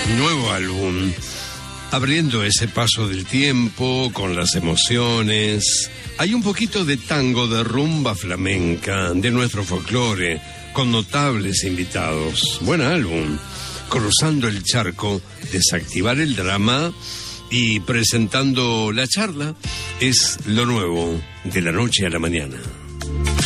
Nuevo álbum, abriendo ese paso del tiempo con las emociones. Hay un poquito de tango, de rumba flamenca, de nuestro folclore, con notables invitados. Buen álbum. Cruzando el charco, desactivar el drama y presentando la charla es lo nuevo de la noche a la mañana.